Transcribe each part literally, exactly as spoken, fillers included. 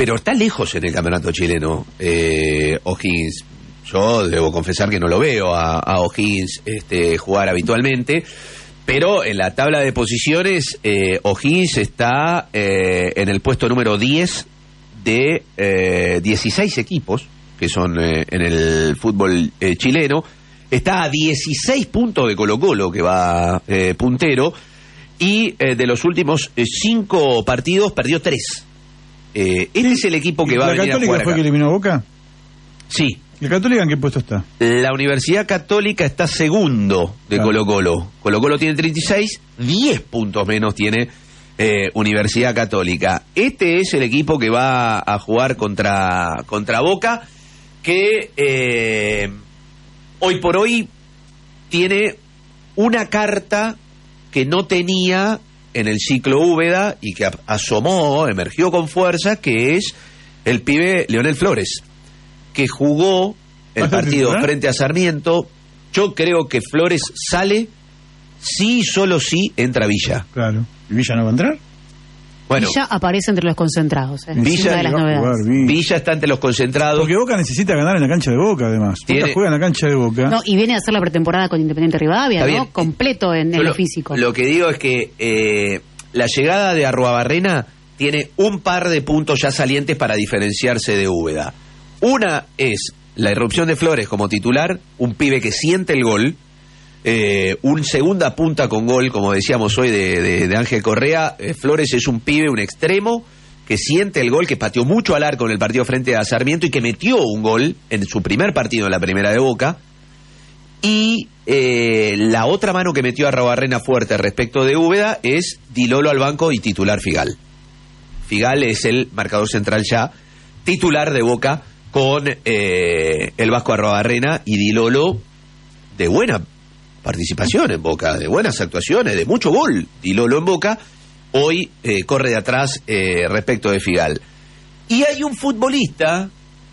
pero está lejos en el campeonato chileno, eh, O'Higgins. Yo debo confesar que no lo veo a, a O'Higgins este, jugar habitualmente, pero en la tabla de posiciones eh, O'Higgins está eh, en el puesto número diez de eh, dieciséis equipos que son eh, en el fútbol eh, chileno. Está a dieciséis puntos de Colo-Colo, que va eh, puntero, y eh, de los últimos eh, cinco partidos perdió tres. Eh, este es el equipo que va a venir a jugar acá. ¿La Católica fue que eliminó a Boca? Sí. ¿La Católica en qué puesto está? La Universidad Católica está segundo de claro. Colo-Colo. Colo-Colo tiene treinta y seis, diez puntos menos tiene eh, Universidad Católica. Este es el equipo que va a jugar contra, contra Boca, que eh, hoy por hoy tiene una carta que no tenía en el ciclo Úbeda y que asomó, emergió con fuerza, que es el pibe Leonel Flores, que jugó el partido titular? frente a Sarmiento. Yo creo que Flores sale sí y solo sí entra Villa. Claro. ¿Y Villa no va a entrar? Bueno, Villa aparece entre los concentrados. Es Villa, una de las novedades. Villa. Villa está entre los concentrados. Porque Boca necesita ganar en la cancha de Boca, además. Tiene... Boca juega en la cancha de Boca. No, y viene a hacer la pretemporada con Independiente Rivadavia, ¿no? Bien. Completo en, en lo, lo físico. Lo que digo es que eh, la llegada de Arruabarrena tiene un par de puntos ya salientes para diferenciarse de Úbeda. Una es la irrupción de Flores como titular, un pibe que siente el gol. Eh, un segunda punta con gol, como decíamos hoy, de, de, de Ángel Correa. eh, Flores es un pibe, un extremo, que siente el gol, que pateó mucho al arco en el partido frente a Sarmiento y que metió un gol en su primer partido en la primera de Boca. Y eh, la otra mano que metió a Arruabarrena fuerte respecto de Úbeda es Di Lolo al banco y titular Figal. Figal es el marcador central ya, titular de Boca con eh, el Vasco Arruabarrena y Di Lolo de buena participación en Boca, de buenas actuaciones, de mucho gol. Di Lolo en Boca, hoy eh, corre de atrás eh, respecto de Figal. Y hay un futbolista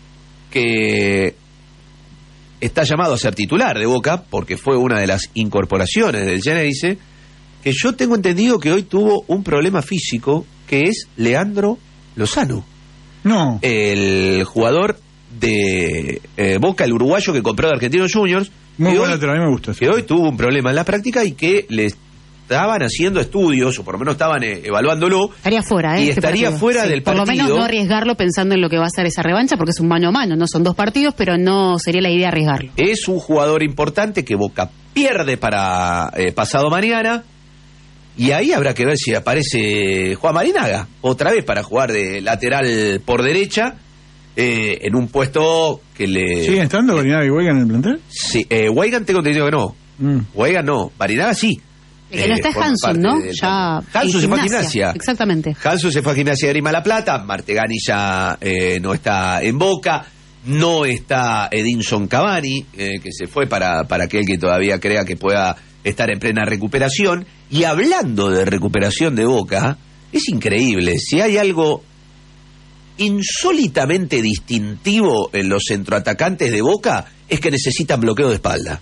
que está llamado a ser titular de Boca, porque fue una de las incorporaciones del Geneise, que yo tengo entendido que hoy tuvo un problema físico, que es Leandro Lozano. No. El jugador de eh, Boca, el uruguayo que compró de Argentinos Juniors, Muy buena, hoy, a mí me gusta. que hoy tuvo un problema en la práctica y que le estaban haciendo estudios, o por lo menos estaban eh, evaluándolo. Estaría fuera, ¿eh? Y este estaría partido. fuera sí, del por partido. Por lo menos no arriesgarlo pensando en lo que va a ser esa revancha, porque es un mano a mano, no son dos partidos, pero no sería la idea arriesgarlo. Es un jugador importante que Boca pierde para eh, pasado mañana, y ahí habrá que ver si aparece Juan Marinaga, otra vez para jugar de lateral por derecha, eh, en un puesto que le... ¿Siguen estando Marinaga y Weigand en el plantel? Sí, eh, Weigand tengo entendido que no. Mm. Weigand no, Marinaga sí. El que no está es Hanson, ¿no? Ya Hanson se fue a Gimnasia. Exactamente. Hanson se fue a Gimnasia de Grima La Plata, Martegani ya eh, no está en Boca, no está Edinson Cavani, eh, que se fue para, para aquel que todavía crea que pueda estar en plena recuperación. Y hablando de recuperación de Boca, es increíble, si hay algo insólitamente distintivo en los centroatacantes de Boca, es que necesitan bloqueo de espalda.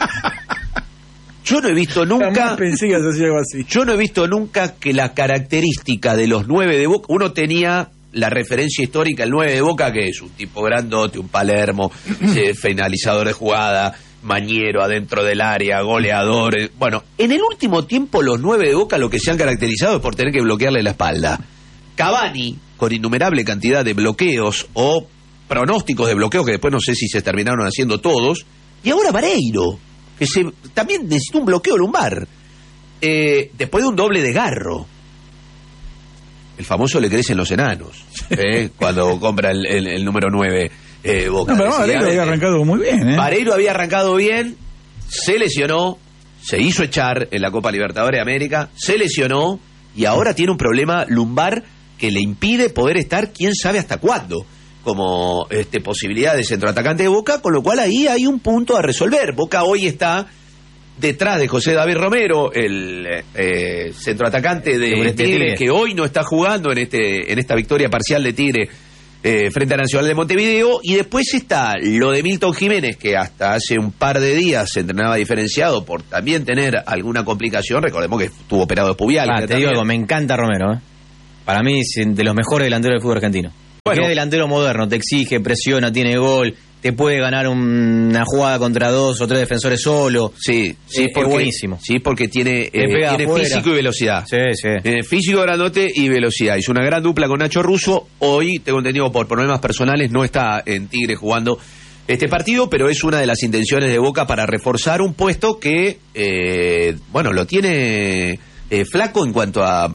Yo no he visto nunca. Pensé que hacía algo así. Yo no he visto nunca que la característica de los nueve de Boca. Uno tenía la referencia histórica, el nueve de Boca, que es un tipo grandote, un Palermo, eh, finalizador de jugada, mañero adentro del área, goleador. Eh. Bueno, en el último tiempo, los nueve de Boca lo que se han caracterizado es por tener que bloquearle la espalda. Cavani, con innumerable cantidad de bloqueos o pronósticos de bloqueo, que después no sé si se terminaron haciendo todos. Y ahora Vareiro, que se, también necesita un bloqueo lumbar, eh, después de un doble desgarro. El famoso le crecen los enanos, eh, cuando compra el, el, el número nueve eh, Boca. No, pero Vareiro había arrancado muy bien, ¿eh? Vareiro había arrancado bien, se lesionó, se hizo echar en la Copa Libertadores de América, se lesionó y ahora tiene un problema lumbar que le impide poder estar quién sabe hasta cuándo como este, posibilidad de centroatacante de Boca, con lo cual ahí hay un punto a resolver. Boca hoy está detrás de José David Romero, el eh, centroatacante de, de Tigre, Tigre, que hoy no está jugando en este en esta victoria parcial de Tigre eh, frente a Nacional de Montevideo, y después está lo de Milton Jiménez, que hasta hace un par de días se entrenaba diferenciado por también tener alguna complicación. Recordemos que estuvo operado de pubial. Ah, te digo algo, me encanta Romero, ¿eh? Para mí es de los mejores delanteros del fútbol argentino. Bueno, es delantero moderno, te exige, presiona, tiene gol, te puede ganar un, una jugada contra dos o tres defensores solo. Sí, sí, eh, porque, es buenísimo. Sí, porque tiene, eh, tiene físico y velocidad. Sí, sí. Tiene físico, grandote y velocidad. Hizo una gran dupla con Nacho Russo. Hoy, tengo entendido por problemas personales, no está en Tigre jugando este partido, pero es una de las intenciones de Boca para reforzar un puesto que, eh, bueno, lo tiene eh, flaco en cuanto a